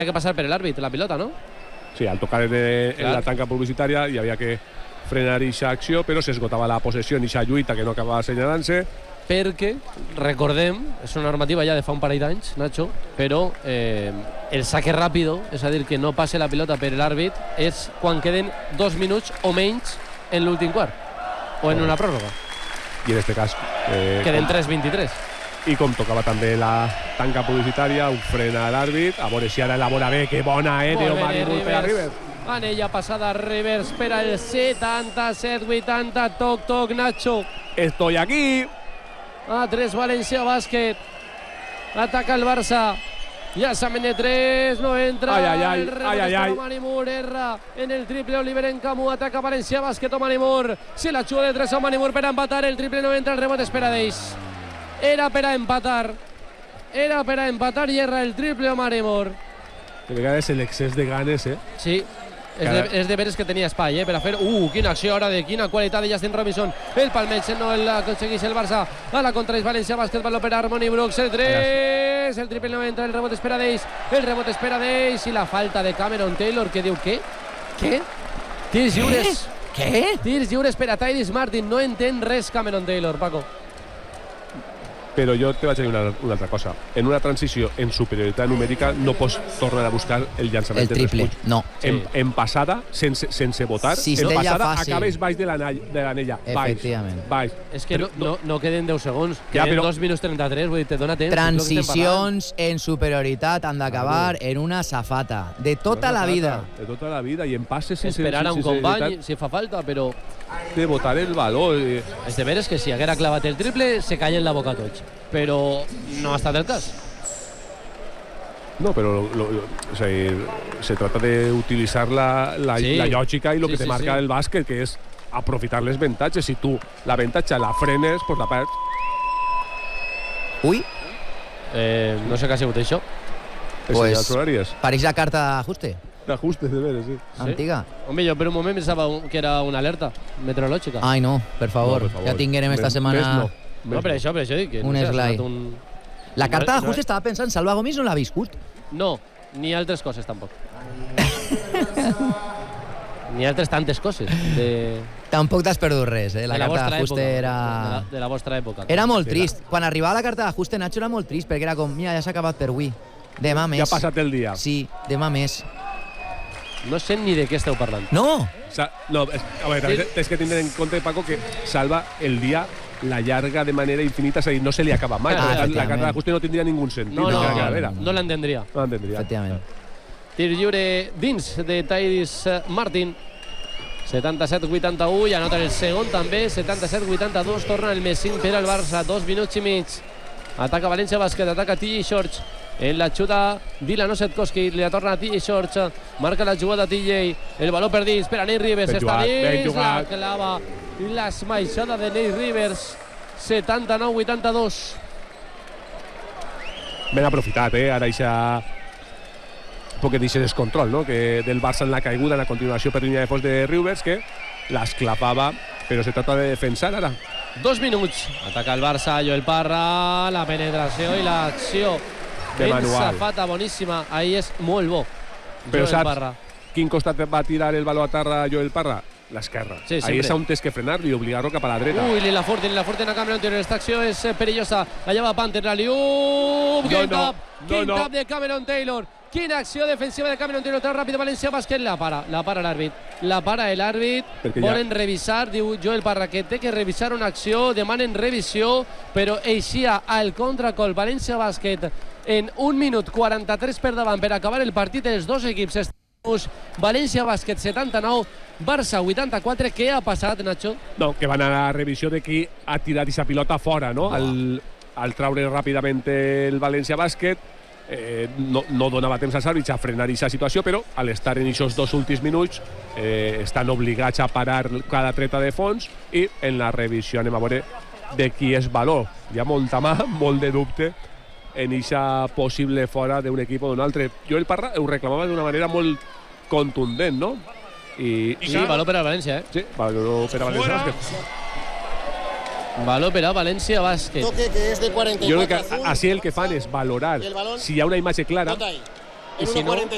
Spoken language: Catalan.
que pasar per l'àrbit, la pilota, no? Sí, al tocar en la tanca publicitària hi havia que frenar aquesta acció, però s'esgotava la possessió en aquesta lluita que no acabava assenyalant-se. Perquè, recordem, és una normativa ja de fa un parell d'anys, Nacho, però el saque ràpido, és a dir, que no passe la pilota per l'àrbit, és quan queden 2 minuts o menys en l'últim quart, o en una pròrroga. I en aquest cas... queden 3:23. I com tocava també la tanca publicitària, un frena a l'àrbit, a veure si ara elabora bé, que bona, Teo Marimur per a Rivers. Anella passada Rivers per al 77-80, toc, Nacho. Estoy aquí. A 3 València Bàsquet. Ataca el Barça. Ja s'amen de 3, no entra. Ai. Omani Moore erra en el triple. Oliver en Camus, ataca València Bàsquet. Omani Moore, se la juga de 3 a Omani Moore per a empatar. El triple no entra, el rebot espera d'ells. Era per a empatar i erra el triple Omani Moore. De vegades l'excés de ganes, Sí. És de veres que tenia espai per a fer... quina acció ara, de quina qualitat de Justin Robinson. El palmeig no l'aconsegueix el Barça. A la contra és València Bàsquet, va l'operar Harmony Brooks. El 3, el triple no entra, el rebot espera d'ells. I la falta de Cameron Taylor, que diu, què? Tirs lliures. Què? Tirs lliures per a Tyrese Martin. No entén res Cameron Taylor, Paco. Però jo te vaig dir una altra cosa. En una transició en superioritat numèrica no pots tornar a buscar el llançament de 3 punts. No. En passada, sense votar, en passada acabes baix de l'anella. Efectivament. Baix. És que no queden 10 segons. Queden 2 minuts 33, vull dir, te dona temps. Transicions en superioritat han d'acabar en una safata. De tota la vida. De tota la vida. I en passes sense... Esperar a un company, si fa falta, però... de botar el valor. És de veres que si haguera clavat el triple se callen la boca tots, però no ha estat el cas. No, però se trata de utilizar la lògica i lo que te marca el bàsquet, que és aprofitar les avantatges. Si tu l'avantatge la frenes, pues la perds. Ui. No sé què ha sigut això. Pues pareix la carta d'ajuste. D'ajuste, de veres, sí. Antiga. Home, jo per un moment pensava que era una alerta meteorològica. Ai, no, per favor. Ja tinguérem esta setmana... No, per això dic. Un esglai. La carta d'ajuste estava pensant, Salva Gomis no l'ha viscut? No, ni altres coses tampoc. Ni altres tantes coses. Tampoc t'has perdut res, La carta d'ajuste era... De la vostra època. Era molt trist. Quan arribava la carta d'ajuste, Nacho, era molt trist, perquè era com, mira, ja s'ha acabat per avui. Demà més. Ja ha passat el dia. Sí, demà més. No sé ni de què esteu parlant. No! No, a veure, tens que tindre en compte, Paco, que Salva el dia la llarga de manera infinita, és a dir, no se li acaba mai. La carta d'ajuste no tindria ningú sentit. No l'entendria. No l'entendria. Efectivament. Tir lliure dins de Tyrese Martin. 77-81, i anota el segon també. 77-82, torna el més 5 per al Barça. 2 minuts i mig. Ataca València Bàsquet, ataca TJ Shorts. En la xuta Dylan Osetkowski, li la torna a TJ Shorts, marca la jugada TJ, el valor per dins per a Nate Rivers, està dins, la clava, l'esmaixada de Nate Rivers, 79-82. Ben aprofitat, ara eixa poc que deixa descontrol, no? Que del Barça en la caiguda, en la continuació per línia de fons de Rivers, que l'esclapava, però se trata de defensar ara. 2 minuts, ataca el Barça, Joel Parra, la penetració i l'acció. Ben safata, boníssima. Ahí és molt bo. Però saps quin costat va tirar el valor a terra Joel Parra? L'esquerra. Ahí és on tens que frenar-lo i obligar-lo cap a la dreta. Ui, la Forte en Cameron Taylor. Esta acció és perillosa. Allà va Panther, la liu. Game tap de Cameron Taylor. Quina acció defensiva de Cameron Taylor. Tan ràpid València Bàsquet. La para l'àrbit. La para l'àrbit. Volen revisar, diu Joel Parra, que té que revisar una acció. Demanen revisió, però eixia al contracol València Bàsquet en 1 minut 43 per davant per acabar el partit. Els dos equips València Bàsquet 79, Barça 84. Què ha passat, Nacho? No, que van a la revisió de qui ha tirat aquesta pilota fora, no? Al traure ràpidament el València Bàsquet, no donava temps als àrbits a frenar aquesta situació, però a l'estar en aquests 2 últims minuts estan obligats a parar cada treta de fons, i en la revisió anem a veure de qui és valor. Hi ha molta mà, molt de dubte en aquesta possible fora d'un equip o d'un altre. Joel Parra ho reclamava d'una manera molt contundent, no? Sí, valor per a València, Sí, valor per a València Bàsquet. Valor per a València Bàsquet. Toque que és de 44. Jo crec que així el que fan és valorar si hi ha una imatge clara, i si no,